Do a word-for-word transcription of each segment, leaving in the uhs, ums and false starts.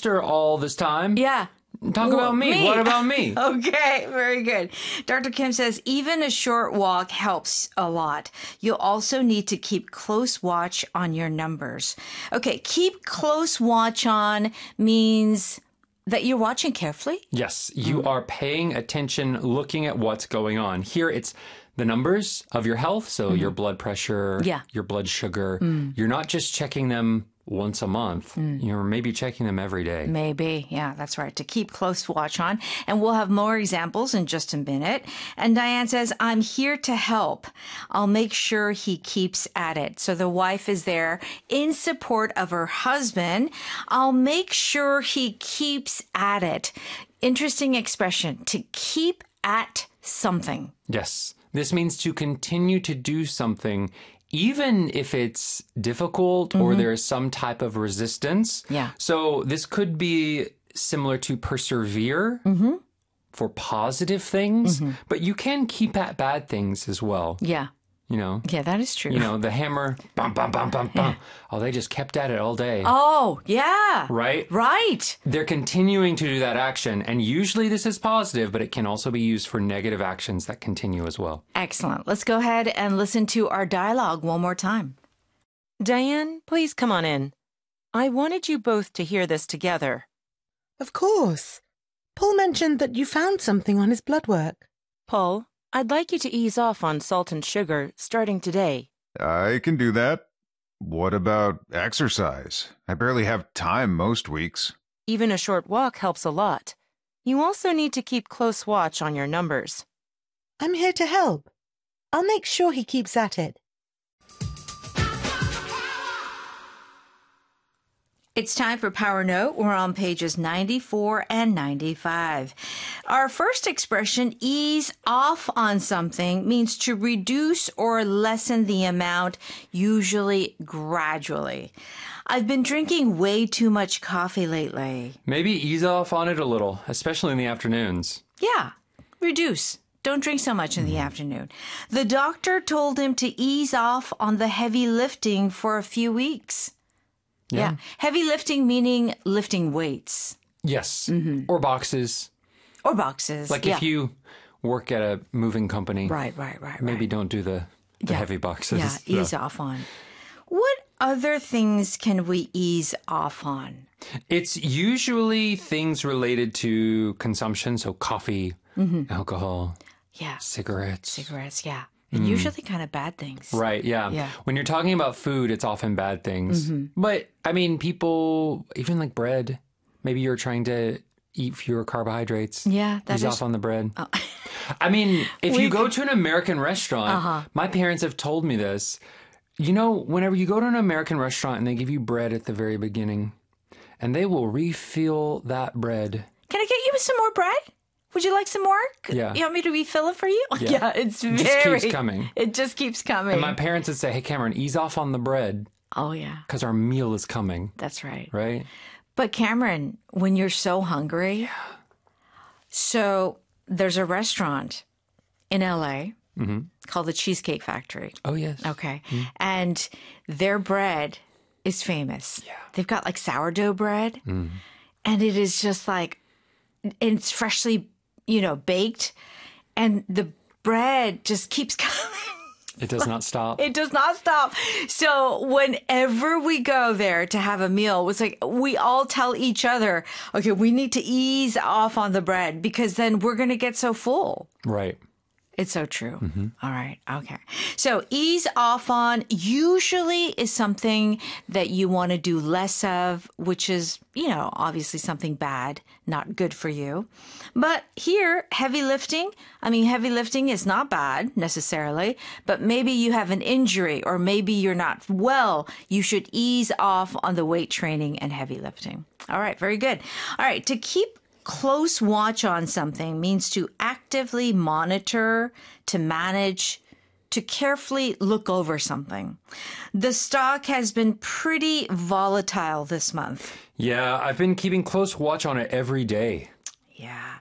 faster all this time. Yeah. Talk Well, about me. me. What about me? Okay, very good. Doctor Kim says even a short walk helps a lot. You'll also need to keep close watch on your numbers. Okay, keep close watch on means that you're watching carefully? Yes, you mm. are paying attention, looking at what's going on. Here it's the numbers of your health, so mm-hmm. your blood pressure, yeah. your blood sugar. Mm. You're not just checking them once a month. Mm. You're maybe checking them every day. Maybe. Yeah, that's right. To keep close watch on. And we'll have more examples in just a minute. And Diane says, I'm here to help. I'll make sure he keeps at it. So the wife is there in support of her husband. I'll make sure he keeps at it. Interesting expression, to keep at something. Yes. This means to continue to do something even if it's difficult mm-hmm. or there is some type of resistance. Yeah. So this could be similar to persevere mm-hmm. for positive things, mm-hmm. but you can keep at bad things as well. Yeah. You know? Yeah, that is true. You know, the hammer, bum, bum, bum, bum, bum. Yeah. Oh, they just kept at it all day. Oh, yeah. Right? Right. They're continuing to do that action. And usually this is positive, but it can also be used for negative actions that continue as well. Excellent. Let's go ahead and listen to our dialogue one more time. Diane, please come on in. I wanted you both to hear this together. Of course. Paul mentioned that you found something on his blood work. Paul, I'd like you to ease off on salt and sugar starting today. I can do that. What about exercise? I barely have time most weeks. Even a short walk helps a lot. You also need to keep close watch on your numbers. I'm here to help. I'll make sure he keeps at it. It's time for Power Note. We're on pages ninety-four and ninety-five. Our first expression, ease off on something, means to reduce or lessen the amount, usually gradually. I've been drinking way too much coffee lately. Maybe ease off on it a little, especially in the afternoons. Yeah, reduce. Don't drink so much in the mm-hmm. afternoon. The doctor told him to ease off on the heavy lifting for a few weeks. Yeah. yeah. Heavy lifting meaning lifting weights. Yes. Mm-hmm. Or boxes. Or boxes. Like yeah. if you work at a moving company. Right, right, right. Maybe right. don't do the, the yeah. heavy boxes. Yeah, ease yeah. off on. What other things can we ease off on? It's usually things related to consumption. So coffee, mm-hmm. alcohol, yeah, cigarettes. Cigarettes, yeah. Mm. Usually kind of bad things. Right, yeah. yeah. When you're talking about food, it's often bad things. Mm-hmm. But, I mean, people, even like bread, maybe you're trying to eat fewer carbohydrates. Yeah, that Ease is... off on the bread. Oh. I mean, if we... you go to an American restaurant, uh-huh. my parents have told me this. You know, whenever you go to an American restaurant and they give you bread at the very beginning, and they will refill that bread. Can I get you some more bread? Would you like some more? Yeah. You want me to refill it for you? Yeah, yeah it's it very... just keeps coming. It just keeps coming. And my parents would say, hey, Cameron, ease off on the bread. Oh, yeah. Because our meal is coming. That's right. Right? But Cameron, when you're so hungry... Yeah. So there's a restaurant in L A mm-hmm. called the Cheesecake Factory. Oh, yes. Okay. Mm. And their bread is famous. Yeah. They've got like sourdough bread. Mm. And it is just like... It's freshly... you know, baked, and the bread just keeps coming. It does not stop. It does not stop. So whenever we go there to have a meal, it's like we all tell each other, okay, we need to ease off on the bread because then we're going to get so full. Right. It's so true. Mm-hmm. All right. Okay. So ease off on usually is something that you want to do less of, which is, you know, obviously something bad, not good for you. But here, heavy lifting, I mean, heavy lifting is not bad necessarily, but maybe you have an injury or maybe you're not well. You should ease off on the weight training and heavy lifting. All right. Very good. All right. To keep close watch on something means to actively monitor, to manage, to carefully look over something. The stock has been pretty volatile this month. Yeah, I've been keeping close watch on it every day. Yeah.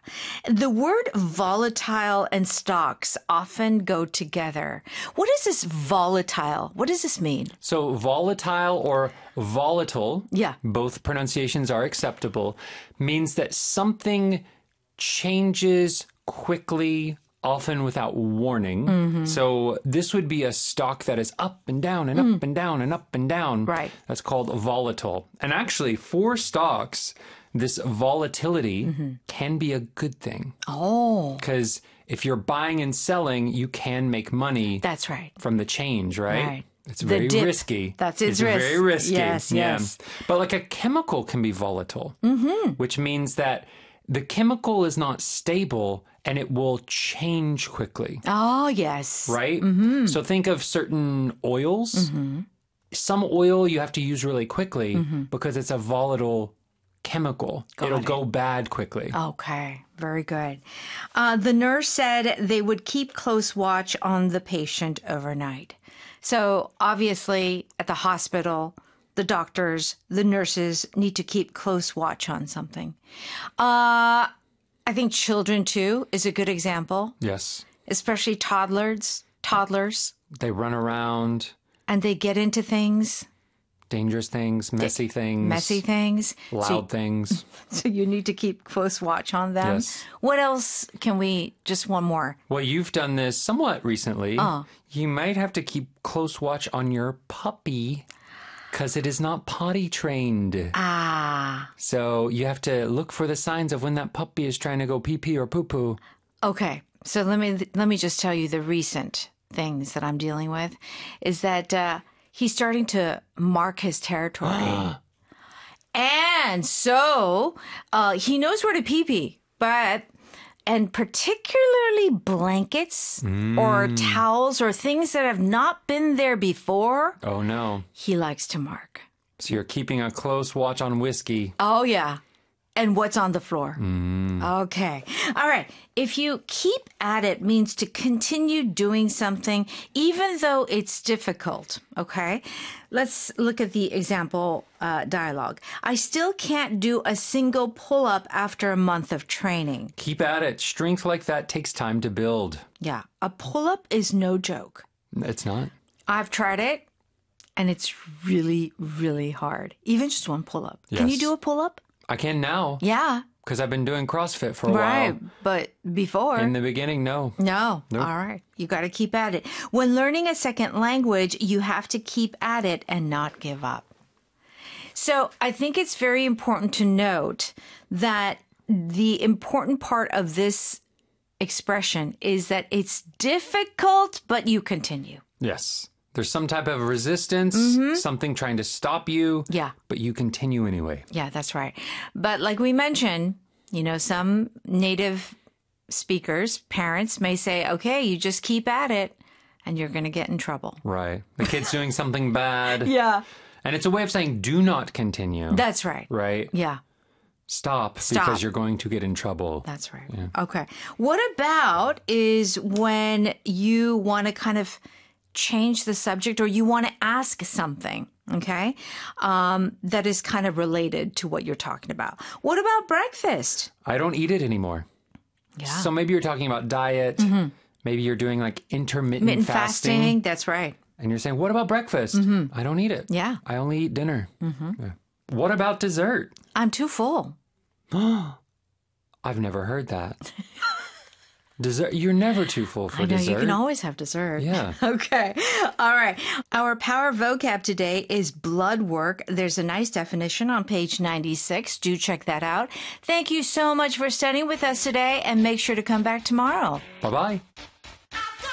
The word volatile and stocks often go together. What is this volatile? What does this mean? So volatile or volatile, Yeah. both pronunciations are acceptable, means that something changes quickly, often without warning. Mm-hmm. So this would be a stock that is up and down and up and down and up and down. Right. That's called volatile. And actually, for stocks, this volatility Mm-hmm. can be a good thing. Oh, Because if you're buying and selling, you can make money that's right. from the change, right? Right. It's The very dip. risky. That's its it's risk. very risky. Yes, yes. But like a chemical can be volatile, mm-hmm. which means that the chemical is not stable and it will change quickly, Oh, yes. right? Mm-hmm. So think of certain oils. Mm-hmm. Some oil you have to use really quickly Mm-hmm. because it's a volatile chemical. It'll go bad quickly. Okay, very good. Uh, the nurse said they would keep close watch on the patient overnight. So obviously, at the hospital, the doctors, the nurses need to keep close watch on something. Uh, I think children, too, is a good example, Yes. especially toddlers, toddlers, They run around, and they get into things, dangerous things, messy things, messy things. loud So, things. so you need to keep close watch on them. Yes. What else can we, just one more. Well, you've done this somewhat recently. Oh. You might have to keep close watch on your puppy because it is not potty trained. Ah. So you have to look for the signs of when that puppy is trying to go pee pee or poo poo. Okay, so let me let me just tell you the recent things that I'm dealing with is that uh, he's starting to mark his territory, and so uh, he knows where to pee pee, but and particularly blankets or towels or things that have not been there before, Oh no. he likes to mark. So you're keeping a close watch on whiskey. Oh, yeah. And what's on the floor. Okay. All right. If you keep at it means to continue doing something, even though it's difficult. Okay. Let's look at the example uh, dialogue. I still can't do a single pull up after a month of training. Keep at it. Strength like that takes time to build. Yeah. A pull up is no joke. It's not. I've tried it and it's really, really hard. Even just one pull up. Can you Yes. do a pull up? I can now Yeah. because I've been doing CrossFit for a Right. while. But before. In the beginning, no. No. All right. You got to keep at it. When learning a second language, you have to keep at it and not give up. So I think it's very important to note that the important part of this expression is that it's difficult, but you continue. Yes. There's some type of resistance, something trying to stop you. Yeah. But you continue anyway. Yeah, that's right. But like we mentioned, you know, some native speakers, parents may say, okay, you just keep at it and you're going to get in trouble. Right. The kid's doing something bad. Yeah. And it's a way of saying do not continue. That's right. right? Yeah. Stop, Stop. because you're going to get in trouble. That's right. Okay. What about is when you want to kind of change the subject or you want to ask something, okay, um, that is kind of related to what you're talking about? What about breakfast? I don't eat it anymore. Yeah. So maybe you're talking about diet. Maybe you're doing like intermittent, Intermittent fasting, fasting. That's right. And you're saying, what about breakfast? I don't eat it. Yeah. I only eat dinner. Yeah. What about dessert? I'm too full. I've never heard that. Dessert? You're never too full for I know, dessert. you can always have dessert. Yeah. Okay. All right. Our power vocab today is blood work. There's a nice definition on page ninety-six. Do check that out. Thank you so much for studying with us today and make sure to come back tomorrow. Bye-bye.